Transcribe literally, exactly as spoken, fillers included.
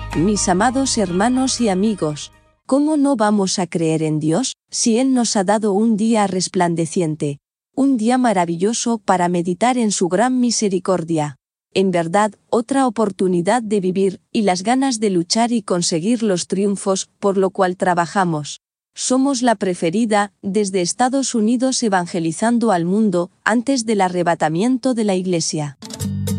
Mis amados hermanos y amigos, ¿cómo no vamos a creer en Dios, si Él nos ha dado un día resplandeciente, un día maravilloso para meditar en su gran misericordia? En verdad, otra oportunidad de vivir, y las ganas de luchar y conseguir los triunfos, por lo cual trabajamos. Somos la preferida, desde Estados Unidos evangelizando al mundo, antes del arrebatamiento de la Iglesia.